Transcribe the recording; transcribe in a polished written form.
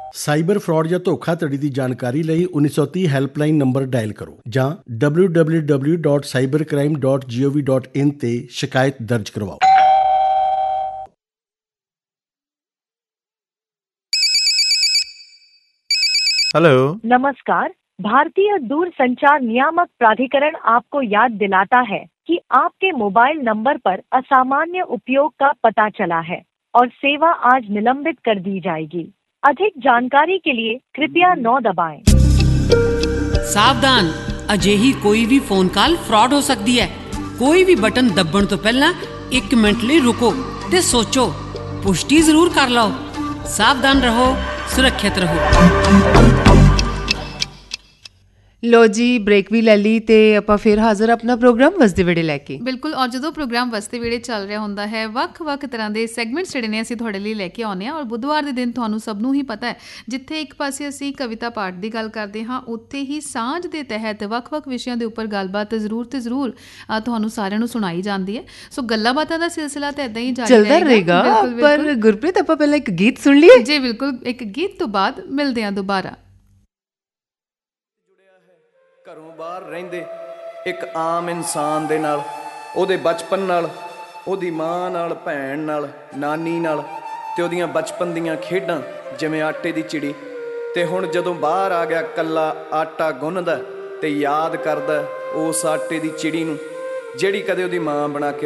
Cyber fraud ਜਾਂ ਧੋਖਾਧੜੀ ਦੀ ਜਾਣਕਾਰੀ ਲਈ 1930 ਹੈਲਪਲਾਈਨ ਨੰਬਰ ਡਾਇਲ ਕਰੋ ਜਾਂ www.cybercrime.gov.in ਤੇ ਸ਼ਿਕਾਇਤ ਦਰਜ ਕਰਵਾਓ। हेलो, नमस्कार। भारतीय दूरसंचार नियामक प्राधिकरण आपको याद दिलाता है कि आपके मोबाइल नंबर पर असामान्य उपयोग का पता चला है और सेवा आज निलंबित कर दी जाएगी। अधिक जानकारी के लिए कृपया 9 दबाएं। सावधान, अजिही कोई भी फोन कॉल फ्रॉड हो सकती है। कोई भी बटन दबण तो पहला 1 मिनट लिए रुको ते सोचो, पुष्टि जरूर कर लो। सावधान रहो, सुरक्षित रहो। ਲੋ ਜੀ, ਬ੍ਰੇਕ ਵੀ ਲੈ ਲਈ ਤੇ ਆਪਾਂ ਫਿਰ ਹਾਜ਼ਰ ਆਪਣਾ ਪ੍ਰੋਗਰਾਮ ਵਸਦੇ ਵੇੜੇ ਲੈ ਕੇ। ਬਿਲਕੁਲ, ਔਰ ਜਦੋਂ ਪ੍ਰੋਗਰਾਮ ਵਸਦੇ ਵੇੜੇ ਚੱਲ ਰਿਹਾ ਹੁੰਦਾ ਹੈ, ਵੱਖ-ਵੱਖ ਤਰ੍ਹਾਂ ਦੇ ਸੈਗਮੈਂਟਸ ਜਿਹੜੇ ਨੇ ਅਸੀਂ ਤੁਹਾਡੇ ਲਈ ਲੈ ਕੇ ਆਉਂਦੇ ਹਾਂ। ਔਰ ਬੁੱਧਵਾਰ ਦੇ ਦਿਨ ਤੁਹਾਨੂੰ ਸਭ ਨੂੰ ਹੀ ਪਤਾ ਹੈ, ਜਿੱਥੇ ਇੱਕ ਪਾਸੇ ਅਸੀਂ ਕਵਿਤਾ ਪਾਠ ਦੀ ਗੱਲ ਕਰਦੇ ਹਾਂ, ਉੱਥੇ ਹੀ ਸਾਂਝ ਦੇ ਤਹਿਤ ਵੱਖ-ਵੱਖ ਵਿਸ਼ਿਆਂ ਦੇ ਉੱਪਰ ਗੱਲਬਾਤ ਜ਼ਰੂਰ ਤੁਹਾਨੂੰ ਸਾਰਿਆਂ ਨੂੰ ਸੁਣਾਈ ਜਾਂਦੀ ਹੈ। ਸੋ ਗੱਲਾਂ ਬਾਤਾਂ ਦਾ ਸਿਲਸਿਲਾ ਤਾਂ ਇੱਦਾਂ ਹੀ ਚੱਲਦਾ ਰਹੇਗਾ। ਪਰ ਗੁਰਪ੍ਰੀਤ, ਆਪਾਂ ਪਹਿਲਾਂ ਇੱਕ ਗੀਤ ਸੁਣ ਲਈਏ। ਜੀ ਬਿਲਕੁਲ, ਇੱਕ ਗੀਤ ਤੋਂ ਬਾਅਦ ਮਿਲਦੇ ਹਾਂ ਦੁਬਾਰਾ। ਘਰੋਂ ਬਾਹਰ ਰਹਿੰਦੇ ਇੱਕ ਆਮ ਇਨਸਾਨ ਦੇ ਨਾਲ, ਉਹਦੇ ਬਚਪਨ ਨਾਲ, ਉਹਦੀ ਮਾਂ ਨਾਲ, ਭੈਣ ਨਾਲ, ਨਾਨੀ ਨਾਲ, ਤੇ ਉਹਦੀਆਂ ਬਚਪਨ ਦੀਆਂ ਖੇਡਾਂ ਜਿਵੇਂ ਆਟੇ ਦੀ ਚਿੜੀ। ਤੇ ਹੁਣ ਜਦੋਂ ਬਾਹਰ ਆ ਗਿਆ, ਕੱਲਾ ਆਟਾ ਗੁੰਨਦਾ ਤੇ ਯਾਦ ਕਰਦਾ ਉਸ ਆਟੇ ਦੀ ਚਿੜੀ ਨੂੰ ਜਿਹੜੀ ਕਦੇ ਉਹਦੀ ਮਾਂ ਬਣਾ ਕੇ